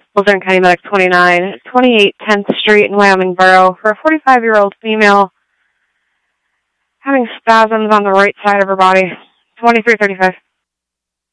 Luzerne County Medic 29, 28 10th Street in Wyoming Borough for a 45-year-old female having spasms on the right side of her body. 2335.